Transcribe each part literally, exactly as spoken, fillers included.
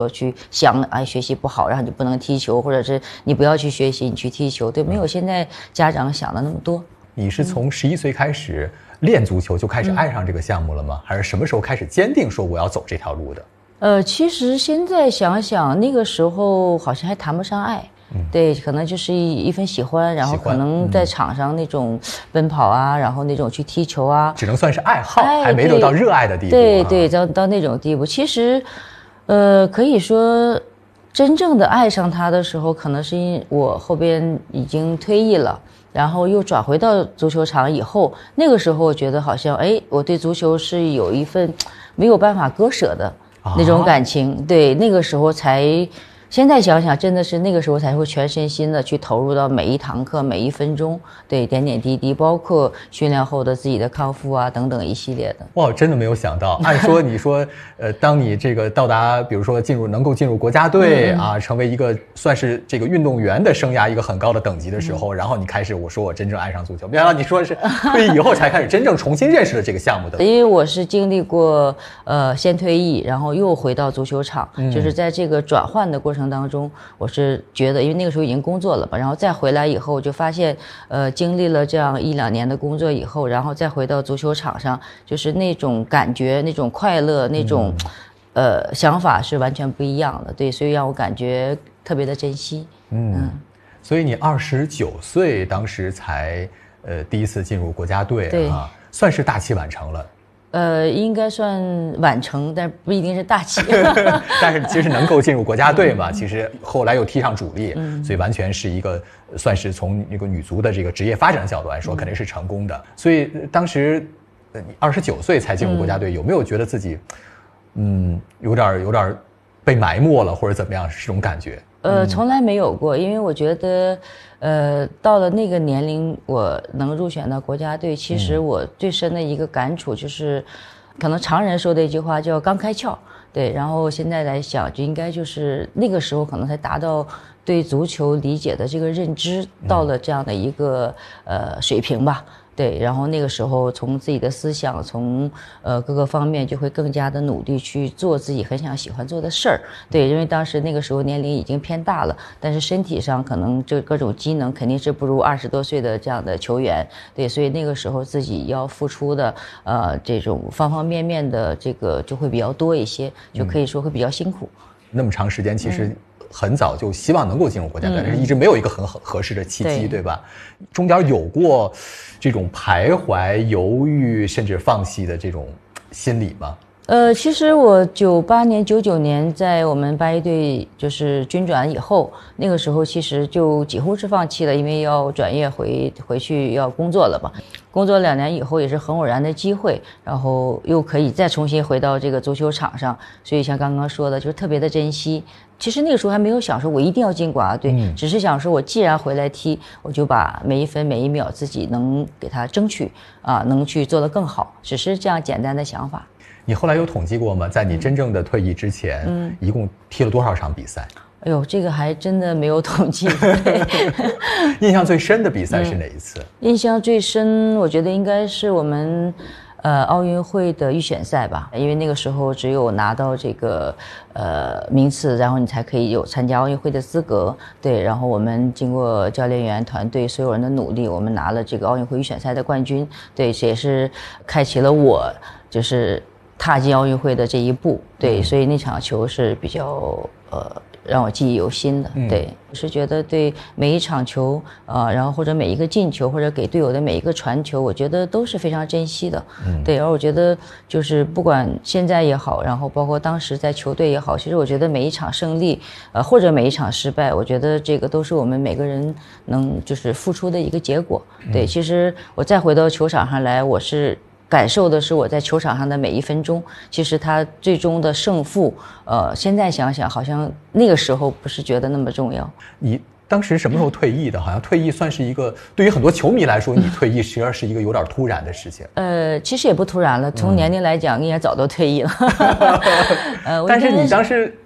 说去想哎学习不好，然后你不能踢球，或者是你不要去学习，你去踢球，对，没有现在家长想的那么多。 你是从十一岁开始练足球就开始爱上这个项目了吗？嗯、还是什么时候开始坚定说我要走这条路的？ 呃，其实现在想想，那个时候好像还谈不上爱。嗯、对，可能就是一一份喜欢，然后可能在场上那种奔跑啊，嗯、然后那种去踢球啊， 只能算是爱好，哎、还没有到热爱的地步、啊。 对对，到到那种地步，其实，呃，可以说，真正的爱上他的时候，可能是因我后边已经退役了，然后又转回到足球场以后，那个时候我觉得好像，哎，我对足球是有一份没有办法割舍的那种感情，啊、对，那个时候才。现在想想，真的是那个时候才会全身心的去投入到每一堂课、每一分钟，对，点点滴滴，包括训练后的自己的康复啊等等一系列的。 哇，真的没有想到，按说你说，呃，当你这个到达，比如说进入能够进入国家队、嗯、啊，成为一个算是这个运动员的生涯一个很高的等级的时候，嗯、然后你开始我说我真正爱上足球，没想到你说是退役以后才开始真正重新认识了这个项目的。 因为我是经历过呃先退役，然后又回到足球场，嗯、就是在这个转换的过程当中，我是觉得，因为那个时候已经工作了嘛，然后再回来以后，就发现，呃，经历了这样一两年的工作以后，然后再回到足球场上，就是那种感觉、那种快乐、那种，嗯、呃，想法是完全不一样的。对，所以让我感觉特别的珍惜。 嗯，嗯所以你二十九岁当时才呃第一次进入国家队啊，算是大器晚成了。 呃，应该算晚成，但不一定是大器。 但是其实能够进入国家队嘛，其实后来又踢上主力，嗯、所以完全是一个算是从那个女足的这个职业发展的角度来说，嗯、肯定是成功的。所以当时你二十九岁才进入国家队，嗯、有没有觉得自己嗯有点有点被埋没了，或者怎么样是这种感觉？ 呃，从来没有过，因为我觉得，呃，到了那个年龄，我能入选到国家队，其实我最深的一个感触就是，可能常人说的一句话叫刚开窍，对，然后现在来想，就应该就是那个时候可能才达到对足球理解的这个认知到了这样的一个呃水平吧。对，然后那个时候从自己的思想，从呃各个方面就会更加的努力去做自己很想喜欢做的事儿。对，因为当时那个时候年龄已经偏大了，但是身体上可能这各种机能肯定是不如二十多岁的这样的球员。对，所以那个时候自己要付出的呃这种方方面面的这个就会比较多一些，就可以说会比较辛苦。 嗯、那么长时间，其实、嗯。很早就希望能够进入国家队，但是一直没有一个很合适的契机， 对, 对吧？中间有过这种徘徊、犹豫，甚至放弃的这种心理吗？ 呃，其实我九八年、九九年在我们八一队就是军转以后，那个时候其实就几乎是放弃了，因为要转业回回去要工作了嘛。工作两年以后也是很偶然的机会，然后又可以再重新回到这个足球场上，所以像刚刚说的，就是特别的珍惜。其实那个时候还没有想说我一定要进国家队，嗯、只是想说我既然回来踢，我就把每一分每一秒自己能给他争取啊，能去做得更好，只是这样简单的想法。 你后来有统计过吗？在你真正的退役之前，嗯，一共踢了多少场比赛？ 哎呦，这个还真的没有统计。 印象最深的比赛是哪一次？ 嗯、印象最深，我觉得应该是我们，呃，奥运会的预选赛吧。因为那个时候只有拿到这个呃名次，然后你才可以有参加奥运会的资格。对，然后我们经过教练员团队所有人的努力，我们拿了这个奥运会预选赛的冠军。对，这也是开启了我就是踏进奥运会的这一步。对，嗯、所以那场球是比较呃。让我记忆犹新的，对，我是觉得对每一场球，呃，然后或者每一个进球，或者给队友的每一个传球，我觉得都是非常珍惜的，嗯，对，而我觉得就是不管现在也好，然后包括当时在球队也好，其实我觉得每一场胜利，呃，或者每一场失败，我觉得这个都是我们每个人能就是付出的一个结果，对，其实我再回到球场上来，我是。感受的是我在球场上的每一分钟，其实他最终的胜负，呃，现在想想好像那个时候不是觉得那么重要。 你当时什么时候退役的？好像退役算是一个对于很多球迷来说，你退役实际上是一个有点突然的事情。 呃，其实也不突然了，从年龄来讲，应该早都退役了。 呃，但是你当时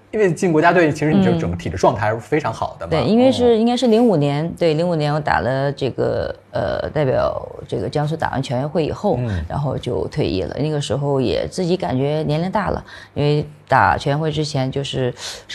因为进国家队，其实你这整个体质状态是非常好的嘛。 对，因为是、哦、应该是零五年，对，零五年我打了这个呃代表这个江苏打完全运会以后，嗯、然后就退役了。那个时候也自己感觉年龄大了，因为打全运会之前就是